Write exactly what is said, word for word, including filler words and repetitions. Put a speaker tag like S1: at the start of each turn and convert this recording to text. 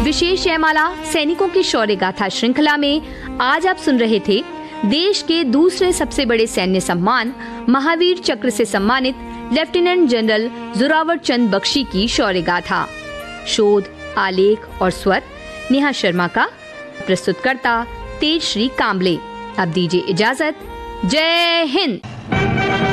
S1: विशेष जयमाला सैनिकों की शौर्य गाथा श्रृंखला में आज आप सुन रहे थे देश के दूसरे सबसे बड़े सैन्य सम्मान महावीर चक्र से सम्मानित लेफ्टिनेंट जनरल जोरावर चंद बख्शी की शौर्य गाथा। शोध, आलेख और स्वर नेहा शर्मा का, प्रस्तुतकर्ता तेजश्री कांबले। अब दीजिए इजाजत। जय हिंद।